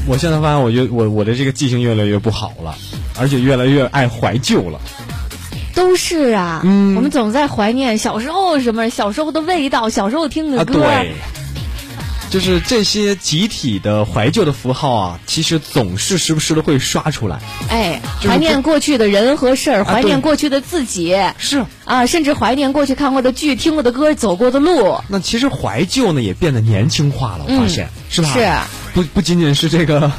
我现在发现，我的这个记性越来越不好了，而且越来越爱怀旧了。 都是啊，我们总在怀念小时候小时候的味道，小时候听的歌。 对，就是这些集体的怀旧的符号啊，其实总是时不时的会刷出来。 哎，怀念过去的人和事儿，怀念过去的自己， 是啊，甚至怀念过去看过的剧、听过的歌、走过的路。 那其实怀旧呢，也变得年轻化了，我发现，是吧？ 是。 不仅仅是这个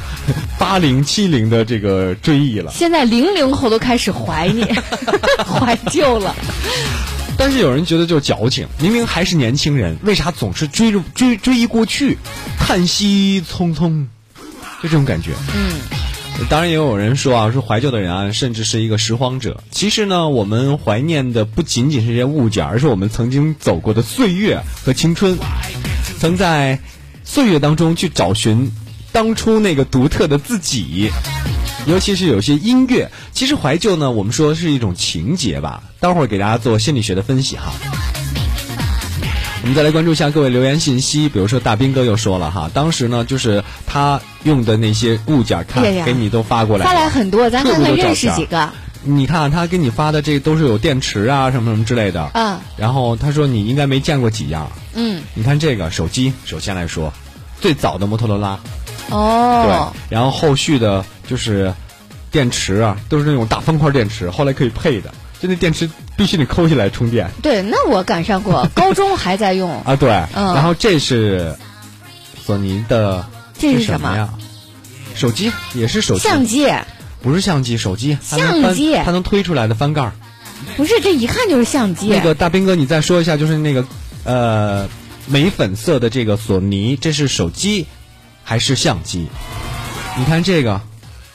80、70的这个追忆了， 现在00后都开始怀念、怀旧了。 但是有人觉得就是矫情，明明还是年轻人，为啥总是追忆过去，叹息匆匆，就这种感觉。当然也有人说啊，说怀旧的人啊，甚至是一个拾荒者。其实呢，我们怀念的不仅仅是这些物件，而是我们曾经走过的岁月和青春，曾在岁月当中去找寻当初那个独特的自己。尤其是有些音乐，其实怀旧呢，我们说是一种情节吧。待会儿给大家做心理学的分析哈。我们再来关注一下各位留言信息，比如说大兵哥又说了哈，当时呢就是他用的那些物件，看给你都发过来， 发来很多，咱看看认识几个。 你看他给你发的这都是有电池啊什么什么之类的，然后他说你应该没见过几样，你看这个手机，首先来说，最早的摩托罗拉，对，然后后续的就是电池啊，都是那种大方块电池，后来可以配的，就那电池必须得抠起来充电。 对，那我赶上过，高中还在用啊，对，然后这是索尼的， 这是什么呀？手机也是手机， 相机。 不是相机，手机， 相机， 它能推出来的翻盖。 不是，这一看就是相机。 那个大兵哥，你再说一下，就是那个玫粉色的这个索尼，这是手机还是相机？你看这个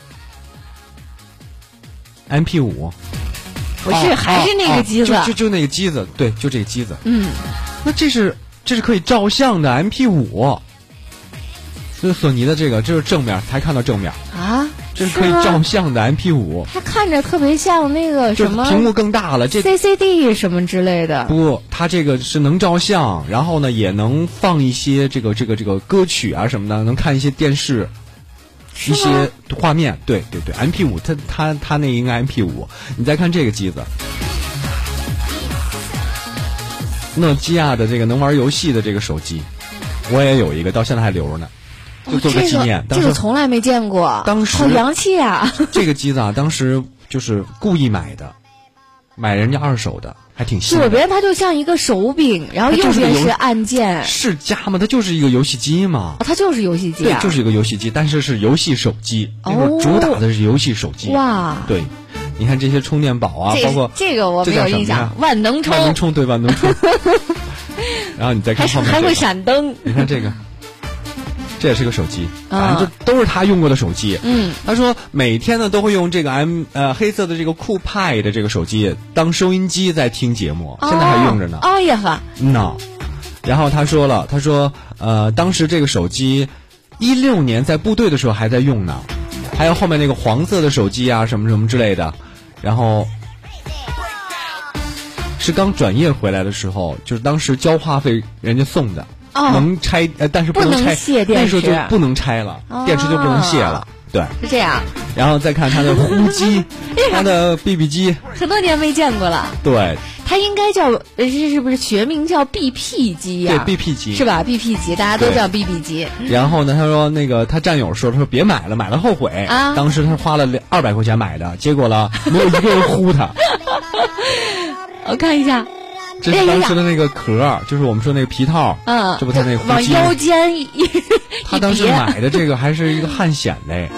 MP5， 不是，还是那个机子， 就那个机子，对，就这个机子。那这是可以照相的 MP5。这是索尼的这个，这是正面，才看到正面啊。 这是可以照相的 MP5， 它看着特别像那个什么， 屏幕更大了，这 CCD 什么之类的。 不，它这个是能照相，然后呢也能放一些这个歌曲啊什么的，能看一些电视，一些画面。对 MP5，它那应该 MP5。你再看这个机子，诺基亚的这个能玩游戏的这个手机，我也有一个，到现在还留着呢。就做个纪念， 这个从来没见过， 当时好洋气啊！ 这个机子啊，当时就是故意买的，买人家二手的，还挺新的。 左边它就像一个手柄，然后右边是按键。 世嘉嘛，它就是一个游戏机嘛。 它就是游戏机啊。对，就是一个游戏机，但是是游戏手机。那会儿主打的是游戏手机。 哇。 对，你看这些充电宝啊，包括这个我没有印象。万能充。 万能充，对，万能充。然后你再看后面， 还会闪灯。 你看这个。这也是个手机，反正都是他用过的手机。他说每天呢都会用这个黑色的这个酷派的这个手机当收音机在听节目，现在还用着呢。 哎呀哈 ，no。然后他说了，当时这个手机16年在部队的时候还在用呢，还有后面那个黄色的手机啊什么什么之类的，然后是刚转业回来的时候，就是当时交话费人家送的。能拆，但是不能拆，那时候就不能拆了，电池就不能卸了。对， 是这样。 然后再看它的呼机，它的 BB 机， 很多年没见过了。 对， 它应该叫是不是学名叫 BP 机呀？ 对 ，BP 机是吧 ？BP 机大家都叫 BB 机。 然后呢，他说那个他战友说，他说别买了，买了后悔啊。当时他花了200块钱买的，结果了没有一个人呼他。 我看一下。 这是当时的那个壳，就是我们说那个皮套，这不他那个呼机往腰间一他当时买的这个还是一个汉显的，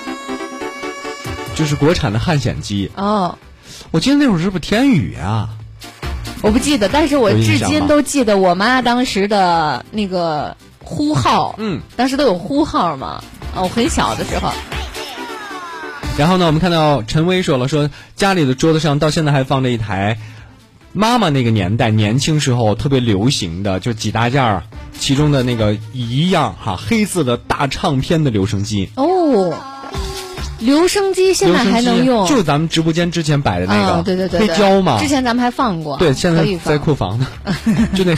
就是国产的汉显机。我记得那会儿是不是天宇啊？ 我不记得，但是我至今都记得我妈当时的那个呼号。当时都有呼号嘛。我很小的时候。 然后呢，我们看到陈薇说了，说家里的桌子上到现在还放着一台。妈妈那个年代年轻时候特别流行的就几大件儿，其中的那个一样黑色的大唱片的留声机。 留声机现在还能用， 就是咱们直播间之前摆的那个， 对， 黑胶嘛。 之前咱们还放过。 对，现在在库房呢。就那